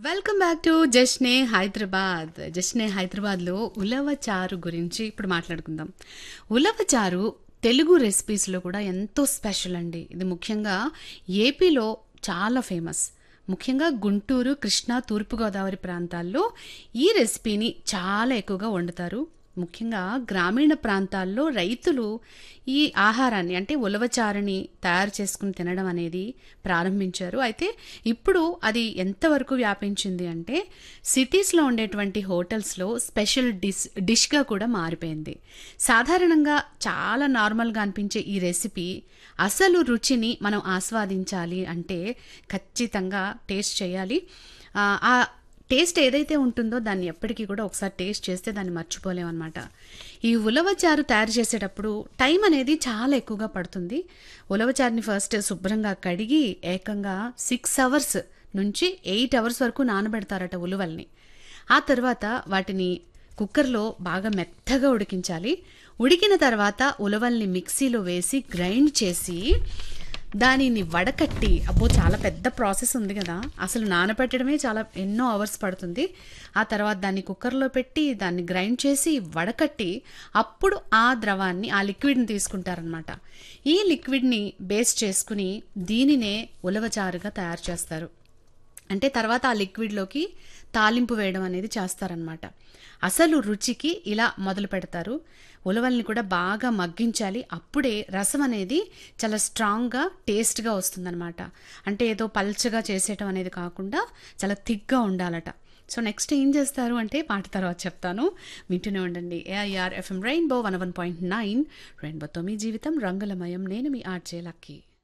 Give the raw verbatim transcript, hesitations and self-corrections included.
Welcome back to జష్నే Hyderabad. జష్నే హైదరాబాద్లో ఉలవ చారు గురించి ఇప్పుడు మాట్లాడుకుందాం. ఉలవ చారు తెలుగు రెసిపీస్లో కూడా ఎంతో స్పెషల్ అండి. ఇది ముఖ్యంగా ఏపీలో చాలా ఫేమస్. ముఖ్యంగా గుంటూరు, కృష్ణా, తూర్పుగోదావరి ప్రాంతాల్లో ఈ రెసిపీని చాలా ఎక్కువగా వండుతారు. ముఖ్యంగా గ్రామీణ ప్రాంతాల్లో రైతులు ఈ ఆహారాన్ని అంటే ఉలవచారుని తయారు చేసుకుని తినడం అనేది ప్రారంభించారు. అయితే ఇప్పుడు అది ఎంతవరకు వ్యాపించింది అంటే సిటీస్లో ఉండేటువంటి హోటల్స్లో స్పెషల్ డిష్ డిష్గా కూడా మారిపోయింది. సాధారణంగా చాలా నార్మల్గా అనిపించే ఈ రెసిపీ అసలు రుచిని మనం ఆస్వాదించాలి అంటే ఖచ్చితంగా టేస్ట్ చేయాలి. ఆ టేస్ట్ ఏదైతే ఉంటుందో దాన్ని ఎప్పటికీ కూడా ఒకసారి టేస్ట్ చేస్తే దాన్ని మర్చిపోలేమన్నమాట. ఈ ఉలవచారు తయారు చేసేటప్పుడు టైం అనేది చాలా ఎక్కువగా పడుతుంది. ఉలవచారుని ఫస్ట్ శుభ్రంగా కడిగి ఏకంగా సిక్స్ అవర్స్ నుంచి ఎయిట్ అవర్స్ వరకు నానబెడతారట ఉలువల్ని. ఆ తర్వాత వాటిని కుక్కర్లో బాగా మెత్తగా ఉడికించాలి. ఉడికిన తర్వాత ఉలవల్ని మిక్సీలో వేసి గ్రైండ్ చేసి దానిని వడకట్టి, అబ్బో చాలా పెద్ద ప్రాసెస్ ఉంది కదా, అసలు నానబెట్టడమే చాలా ఎన్నో అవర్స్ పడుతుంది. ఆ తర్వాత దాన్ని కుక్కర్లో పెట్టి దాన్ని గ్రైండ్ చేసి వడకట్టి అప్పుడు ఆ ద్రవాన్ని ఆ లిక్విడ్ని తీసుకుంటారనమాట. ఈ లిక్విడ్ని బేస్ చేసుకుని దీనినే ఉలవచారుగా తయారు చేస్తారు. అంటే తర్వాత ఆ లిక్విడ్లోకి తాలింపు వేయడం అనేది చేస్తారనమాట. అసలు రుచికి ఇలా మొదలు పెడతారు. ఉలవల్ని కూడా బాగా మగ్గించాలి. అప్పుడే రసం అనేది చాలా స్ట్రాంగ్గా టేస్ట్గా వస్తుందన్నమాట. అంటే ఏదో పల్చగా చేసేయటం అనేది కాకుండా చాలా థిక్గా ఉండాలట. సో నెక్స్ట్ ఏం చేస్తారు అంటే పాట తర్వాత చెప్తాను. వింటూనే ఉండండి. AIR FM rainbow one one point nine. రెయిన్బోతో మీ జీవితం రంగులమయం. నేను మీ ఆర్జే లక్కీ.